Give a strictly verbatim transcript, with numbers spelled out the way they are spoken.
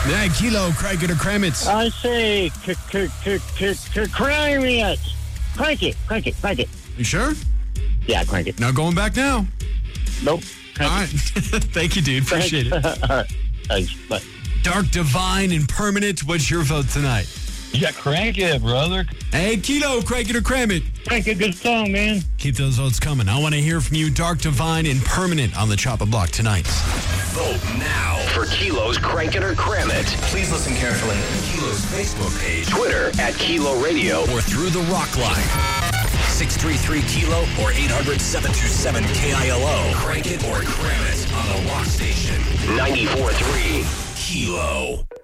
Yeah, Kilo, crank it or cram it. I say, c- c- c- c- c- cram it. Crank it, crank it, crank it. You sure? Yeah, crank it. Now going back now. Nope. All right. Thank you, dude. Appreciate it. All right. Thanks. Bye. Dark Divine and Permanent. What's your vote tonight? Yeah, crank it, brother. Hey, Kilo, crank it or cram it. Crank a good song, man. Keep those votes coming. I want to hear from you, Dark Divine and Permanent, on the Chop a Block tonight. Vote now for Kilo's Crank It or Cram It. Please listen carefully. Kilo's Facebook page, Twitter at Kilo Radio, or through the Rock Line. six three three Kilo or eight hundred, seven two seven, K I L O. Crank it or cram it on the Rock Station. ninety-four point three Kilo.